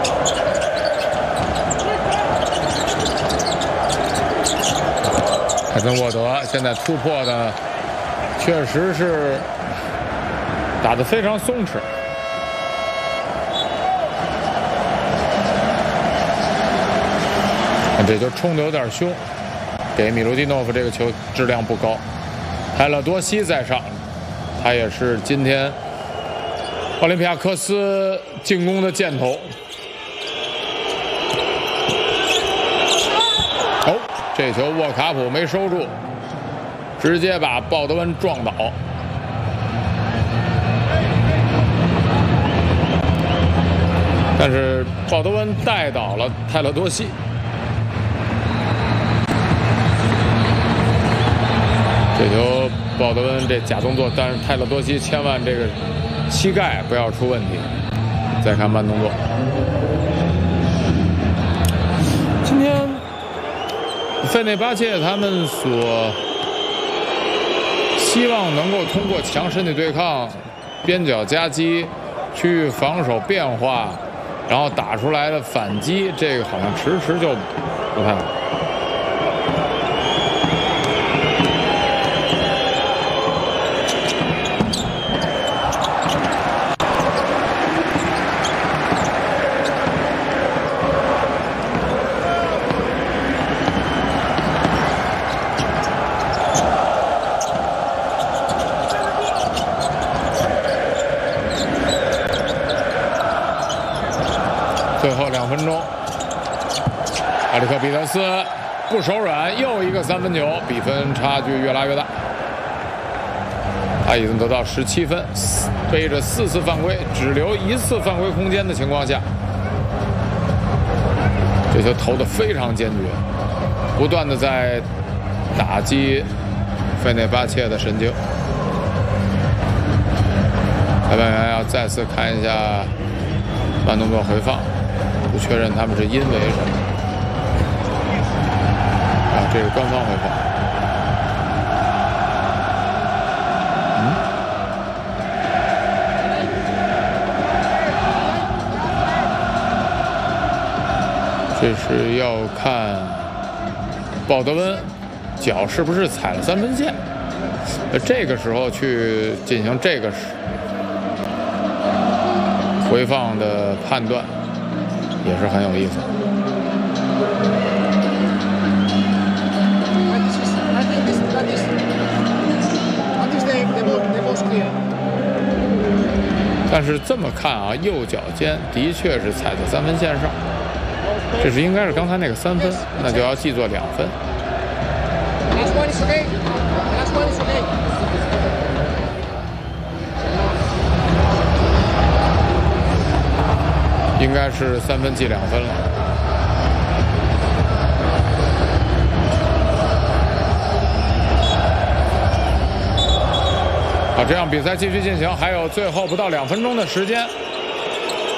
凯森沃德现在突破的确实是打得非常松弛。这就冲得有点凶，给米卢蒂诺夫这个球质量不高。泰勒多西在上，他也是今天奥林匹亚科斯进攻的箭头。哦，这球沃卡普没收住，直接把鲍德温撞倒。但是鲍德温带倒了泰勒多西。这球鲍德温这假动作，但是泰勒多西千万这个膝盖不要出问题。再看慢动作，今天费内巴切他们所希望能够通过强身体对抗、边角夹击、区域防守变化，然后打出来的反击，这个好像迟迟就不太好。最后2分钟，埃里克彼得斯不手软，又一个3分球，比分差距越拉越大。他已经得到17分，背着4次犯规，只留1次犯规空间的情况下，这球投得非常坚决，不断的在打击费内巴切的神经。裁判员要再次看一下慢动作回放。不确认他们是因为什么啊？这是官方回放。这是要看鲍德温脚是不是踩了3分线，这个时候去进行这个回放的判断。也是很有意思。但是这么看啊，右脚尖的确是踩在3分线上，这是应该是刚才那个3分，那就要记作2分。应该是3分记2分了。好，这样比赛继续进行，还有最后不到2分钟的时间。